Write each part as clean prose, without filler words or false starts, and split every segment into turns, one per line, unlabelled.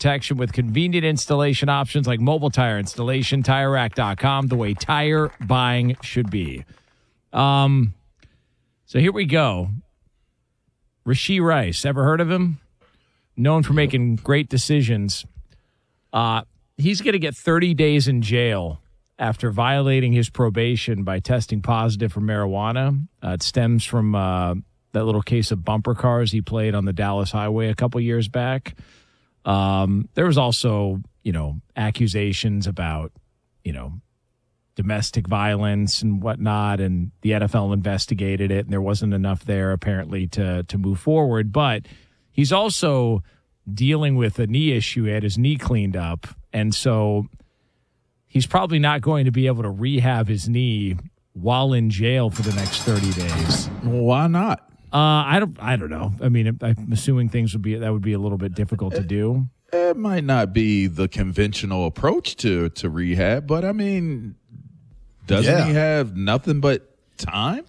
protection with convenient installation options like mobile tire installation, TireRack.com, the way tire buying should be. So here we go. Rashee Rice, ever heard of him? Known for making great decisions. He's going to get 30 days in jail after violating his probation by testing positive for marijuana. It stems from that little case of bumper cars he played on the Dallas highway a couple years back. There was also, accusations about, domestic violence and whatnot, and the NFL investigated it, and there wasn't enough there apparently to move forward. But he's also dealing with a knee issue. He had his knee cleaned up, and so he's probably not going to be able to rehab his knee while in jail for the next 30 days.
Why not?
I don't know. I mean, I'm assuming that would be a little bit difficult to do.
It might not be the conventional approach to rehab, but I mean, doesn't he have nothing but time?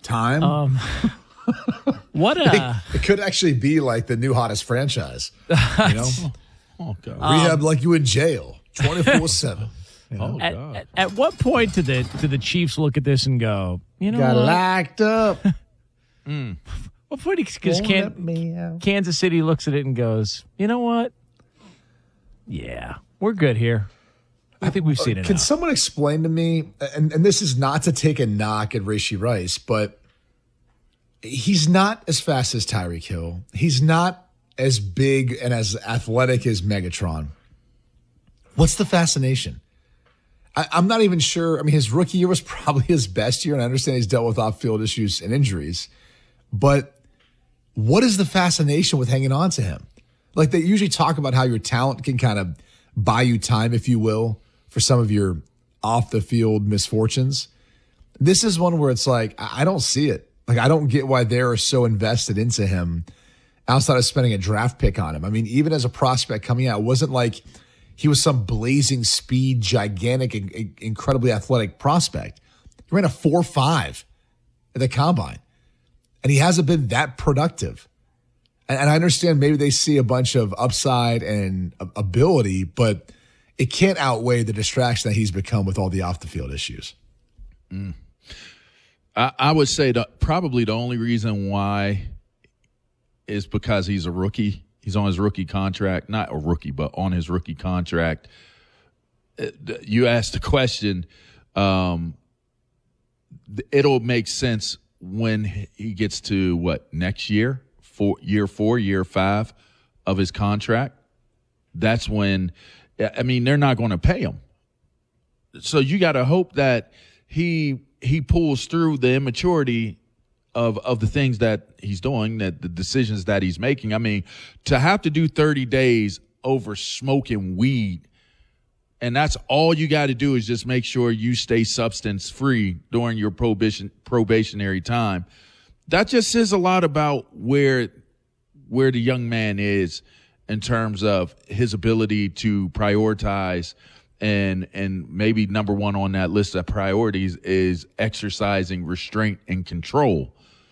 What
it could actually be like the new hottest franchise.
Oh God.
Rehab like you in jail 24/7.
At what point do the Chiefs look at this and go,
got
what?
locked up?
What point? Because Kansas City looks at it and goes, you know what? Yeah, we're good here. I think we've seen it.
Can someone explain to me, and this is not to take a knock at Rashee Rice, but he's not as fast as Tyreek Hill. He's not as big and as athletic as Megatron. What's the fascination? I'm not even sure. I mean, his rookie year was probably his best year, and I understand he's dealt with off-field issues and injuries. But what is the fascination with hanging on to him? Like, they usually talk about how your talent can kind of buy you time, if you will, for some of your off-the-field misfortunes. This is one where it's like, I don't see it. Like, I don't get why they're so invested into him outside of spending a draft pick on him. I mean, even as a prospect coming out, it wasn't like he was some blazing speed, gigantic, incredibly athletic prospect. He ran a 4.5 at the combine, and he hasn't been that productive. And I understand maybe they see a bunch of upside and ability, but it can't outweigh the distraction that he's become with all the off-the-field issues.
I would say that probably the only reason why is because he's a rookie. He's on his rookie contract, not a rookie, but on his rookie contract. You asked the question, it'll make sense when he gets to next year, year 4, year 5 of his contract. That's when, I mean, they're not going to pay him. So you got to hope that he pulls through the immaturity of the things that he's doing, that the decisions that he's making. I mean, to have to do 30 days over smoking weed, and that's all you got to do is just make sure you stay substance free during your probationary time. That just says a lot about where the young man is in terms of his ability to prioritize, and maybe number one on that list of priorities is exercising restraint and control.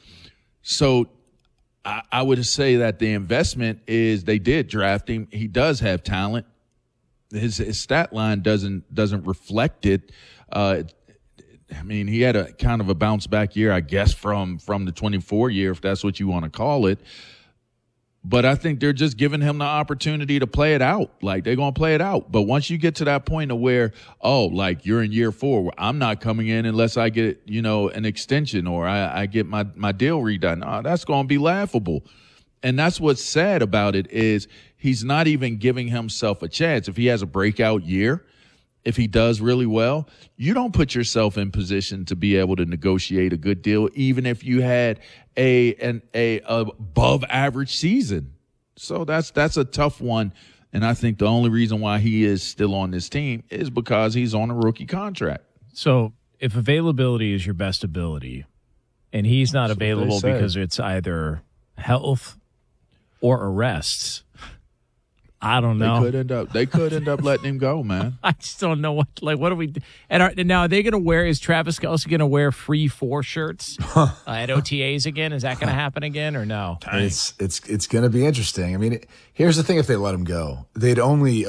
So I would say that the investment is they did draft him. He does have talent. His stat line doesn't reflect it. I mean, he had a kind of a bounce back year, I guess, from the 24 year, if that's what you want to call it. But I think they're just giving him the opportunity to play it out. Like, they're going to play it out. But once you get to that point of where, like you're in year 4, where I'm not coming in unless I get, an extension or I get my deal redone. That's going to be laughable. And that's what's sad about it is he's not even giving himself a chance. If he has a breakout year, if he does really well, you don't put yourself in position to be able to negotiate a good deal, even if you had a above average season. So that's a tough one. And I think the only reason why he is still on this team is because he's on a rookie contract.
So if availability is your best ability and he's not available because it's either health or arrests, I don't know.
They could end up letting him go, man.
I just don't know what do we do? And now are they going to wear? Is Travis Kelce going to wear free 4 shirts at OTAs again? Is that going to happen again or no?
It's going to be interesting. I mean, here's the thing: if they let him go, they'd only